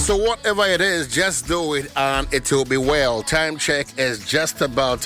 So whatever it is, just do it and it will be well. Time check is just about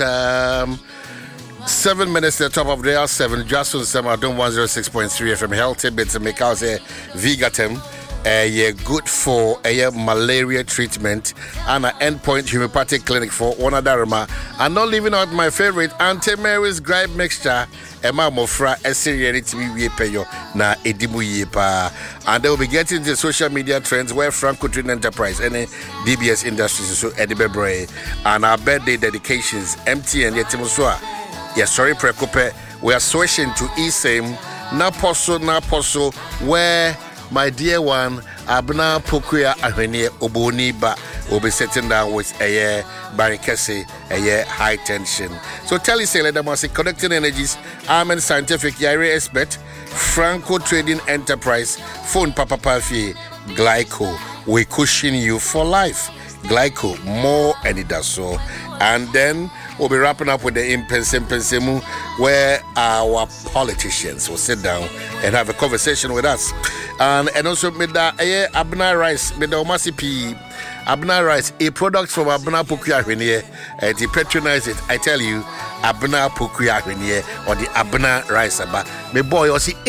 7 minutes to the top of the hour. 7. Just on some Adom 106.3 FM. Healthy bits and make out a Vigatem. Good for a malaria treatment and an endpoint homeopathic clinic for one Adarama. I'm not leaving out my favorite Auntie Mary's Gripe Mixture. Emma Mofra, Syria to be payo na edimu yepa. And they will be getting into social media trends where Franco Trading Enterprise and DBS Industries so Edibebre and our birthday dedications MTN Yetimuswa. Yes, sorry, Prekope. We are switching to eSIM. Na poso, where my dear one, Abna Pokuya Ahene Oboniba will be sitting down with a Barikese, a high tension. So tell you, say, let them say, Connecting Energies, Arm Scientific, Yari Expert, Franco Trading Enterprise, Phone Papa Pafi, Glyco. We cushion you for life. Glyco, more and it does so. And then we'll be wrapping up with the Impensemu, where our politicians will sit down and have a conversation with us. And also with the Abna Rice, with the Omasipi Abna Rice, a product from Abna Pokuya Hweniye, and to patronize it, I tell you, Abna Pokuya Hweniye or the Abna Rice. My boy, you see,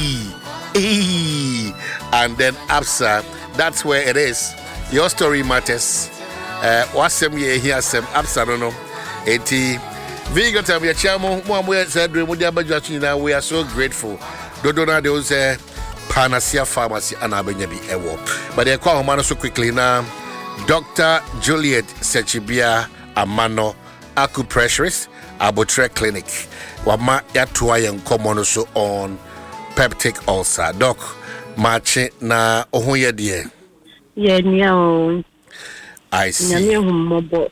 and then Absa, that's where it is. Your story matters. What's some year here, some Absa, no. Eti Vigata we chamo mwe said we are so grateful. Dodona de ose Panacea Pharmacy and Abenyabi Ewo. But they call him so quickly now. Dr. Juliet Sechibia Amano Acupressurist Abotre Clinic. Wama yatua yen komono so on peptic ulcer. Doc Machi na ohuye die. Yeah, niao. I see. Nyamia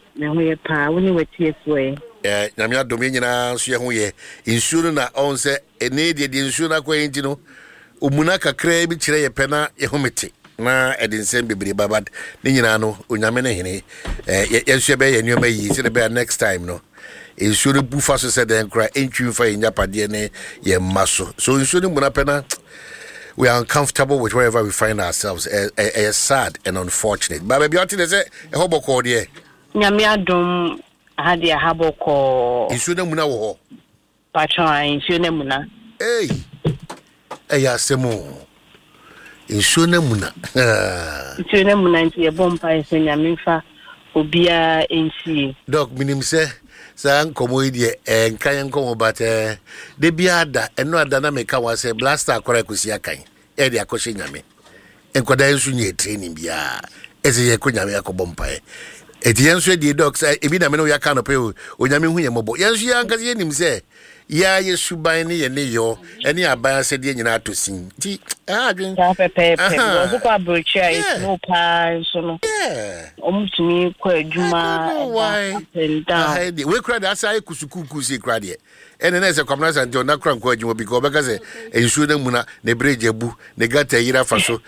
dominion so ye insure na on say ene de insure na kwa enti umuna kakra bi kire ye pena ye homete na edinsem bebre babad ne nyina no onyame ne hene ye be ye nyoma yi se be next time no insure bufa so se den kra entwi fa ye nyapade ne ye maso so insure muna pena. We are uncomfortable with wherever we find ourselves. Sad and unfortunate. But baby, what is it? A hobo called here. Nyamia dum had a habo call. Insuna muna wo. Patron, insuna muna. Hey, Semo. Insuna muna. Insuna muna into a bomba, Nyamifa, Ubia, NC. Dog, minim say. San komodie enkan komo but de biada eno adana meka wase blaster akora kusi akan e de akoshe nyame enkoda ensu nye training bia eze ye konyame akobompae eti yensu de docs ebi na me no yaka no pe onyame hu ye mobo yensu ya nkase ye nim se ya yesuban ne ye ne yo ene aban se de nyina atosin ti adwen pepe ozo kwa brocha is no pan so no omutumi kwa adwuma and down we crowd asai kusukuku si crowd ye ene na se kwamna san na kra kwa adwuma bi ko beka se ensu na muna ne breje bu ne gata yira faso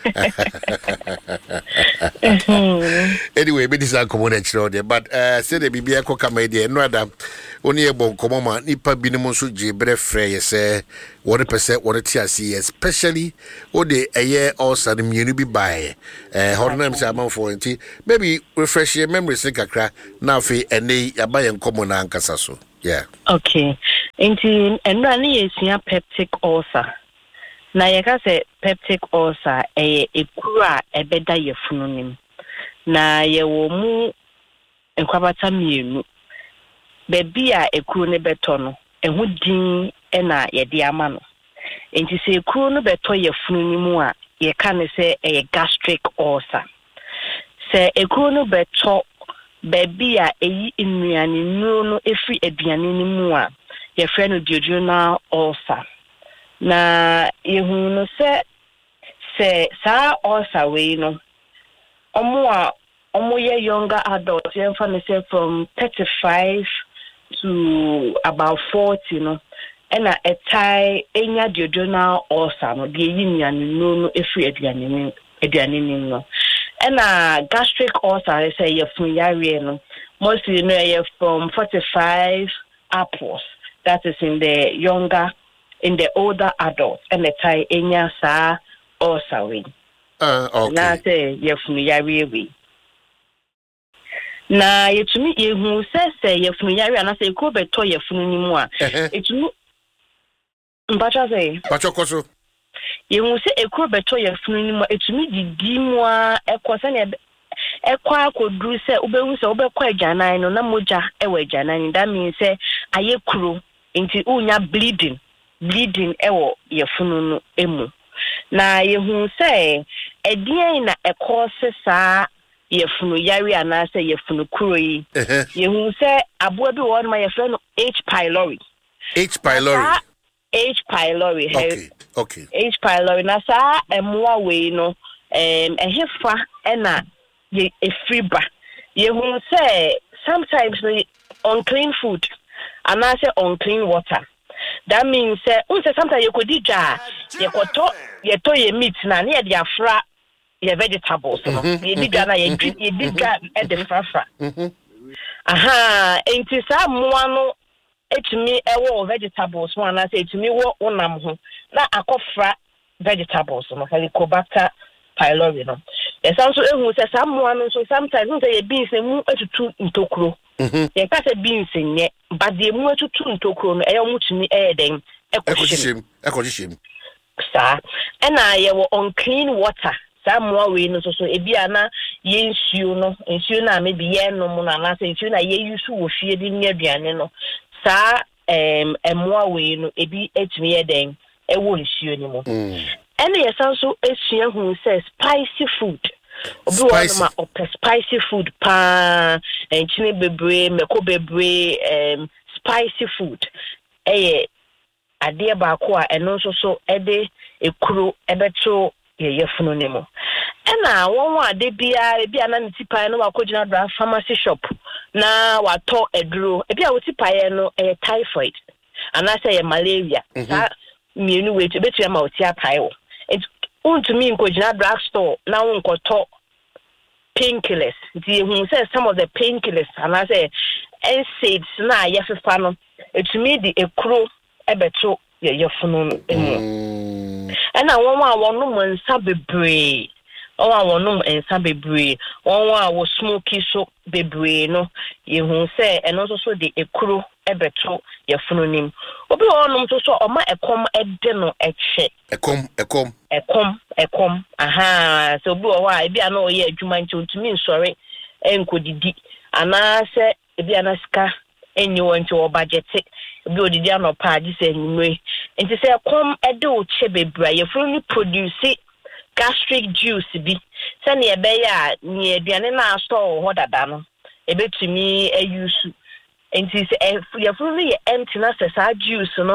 anyway be this common actually there but say the bibia ko kama dey no adam oni e bon komoma nipa binim so jibre frey say 1% what it see especially o de eye also the menu bi buy hornam say am for enti maybe refresh your memories kakra na fe ene abaye nkomo na ankasa so yeah okay enti enra ne yesia peptic ulcer na yeka say peptic ulcer ekura ebeda yefununim na yewo mu enkwabata mienu bebi a ekuru ne beto no ehu din na yede ama no enti se ekuru no beto yefununim a ye ka ne se gastric ulcer se ekuru no beto bebi a eyi nnuane no efi aduane ni mu a ye frɛ no duodenal ulcer na yehu no se sa ulcer we no omo ye younger adults ye from 35 to about 40 no and a tie enya duodenal ulcer no de yinyane no efi aduane no and gastric ulcer say ye fun yare no mostly no ye from 45 upwards that is in the older adults and the tie enya sa ulcer we Okay. Na say yefunu yare we. Na yetumi yehu se yefunu yare ana say ko beto yefunu ni mu a. Etumi mpacha say. Pachokoso. Yehu se ekro beto yefunu ni mu etumi didi mu a ekosa ne ekwa akoduru se obehu se obekwa agyanan no na moja ewa agyanan. That means say ayekuro nti unya bleeding ewo yefunu no emu. Na yehu se edien na ekose saa yefunu yari anase yefunu kuro yi. Yehu se aboa bi won ma yefunu no H. pylori. H. pylori. H. pylori. Okay. H. pylori na saa emwa we no ehefa ena ye efriba. Yehu se sometimes unclean food anase unclean water. That means sometimes you could eat yeto ye meat na ye dia fra ye vegetables no ye did na ye did at the fra enti sa moa no etumi ewo vegetables one na say etumi wo onam ho na akofra vegetables no Helicobacter pylori no e san so ehu se sa moa no so sometimes say ye beans mu atutu ntokuro ye ka se beans nye but the mu atutu ntokuro no e yo mutumi den ekoshim sa ena ye wo unclean water sa moa we no so ebia na ye nsuo na maybe ye no mu na say nsuo na ye use wo fie di nya aduane no sa moa we no ebi etumi ye den e wo nsuo ni mu ena ye san so esua hu say spicy food obi wa ma spicy food pa enchine bebre meko bebre spicy food ade ba ko a eno so ede ekuro ebeto yefunu nemo ena won ade bia na ntipa no wakogina dra pharmacy shop na wato eduro bia wotipa no typhoid anase ye malaria sa mienu we betu ma otia pai wo untumi nkogina drug store na wonkoto painkillers hu say some of the painkillers anase NSAIDs na yefefa no etumi di ekuro ebeto yefunu emu ena won a wonum nsa bebre won a wo smoky so bebre no yehu say eno so de ekuro ebeto yefunu nim obi wonum so oma ekom ede no eche ekom so obi wo a bia na oye adwuma nti ontumi nsore enkodidi ana se bia na sika enyi wonti wo budget bi odidi anopa agi se enwumre nti se ekom ede o che bebra yefunu ni produce gastric juice bi se ne ebe ya ni aduane na store ho dada no ebetumi ayusu nti se yefunu ni empty na se sa juice no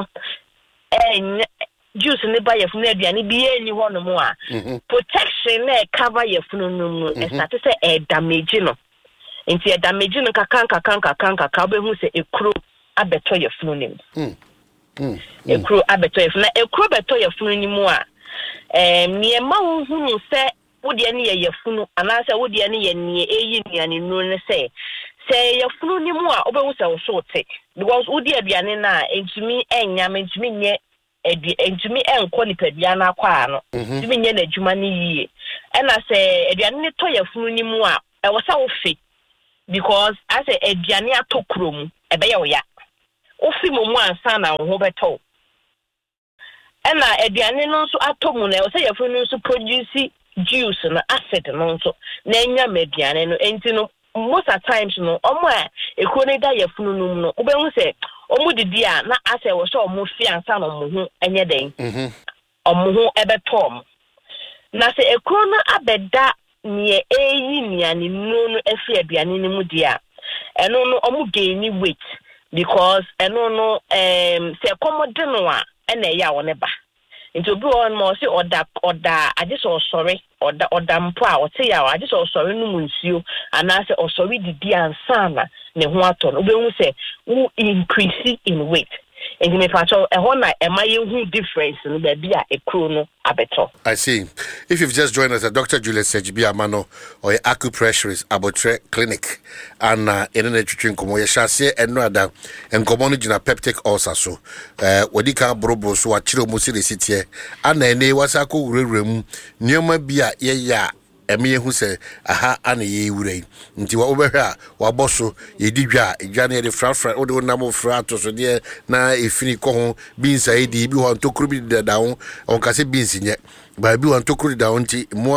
juice ne ba yefunu aduane bi eni ho no mo a protection na cover yefunu no start se damage no nti damage no kaka obehu se ekuro abeto yefunu nim ekuro abeto yefunu na ekuro beto yefunu nim a niema hunu se wodi ani yefunu anase wodi ani ye nie eyi nuane nu ne se yefunu nim a obehu se wo so te because wodi aduane na entumi enya mentumi nye entumi enko nipadua na kwa no entumi nye na adwuma ne yie ena se aduane ne to yefunu nim a wo sa wo fe because as a aduane atokro mu ebe ya oya ofi mu ansa na ho beto ena aduane no nso atomu na o say yefunu nso produce juice na acid no nso na enya mediane no enti no most of times no omo a ekone da yefunu no no obehu se omo didi a na ase wo so omo fi ansa na omo ho enye den omo ho ebetom na se ekone abeda nie eyi niane no efi aduane ni mu dia eno no omo gain weight because eno no se commode no a ena ya wo ne ba nti obi won mo se oda age so sorry oda mpo a o te ya age so sorry no mu nsuo ana se sorry didi ansa na ne ho ato no obehu se wo increase in weight enti me fa cho e ho na e ma ye hu difference no ba bia ekru no abeto. I see. If you've just joined us, Dr. Julius Sejibi Amano or acupressurist Abotre Clinic and in an education komo ye shase eno ada enkomo no gina peptic ulcer so wadi kan brobo so achiro mu si sitie ana ene wasa ko wurewurem nioma bia ye ya eme hu se aha ana ye wurei nti wa obehwa wa boso ye didwa edwa na ye de frafra o de wonam fra to so de na efini ko ho bi nsa edi bi ho ntokuru bi da ho on kase bi nsinye ba bi ho ntokuru da ho nti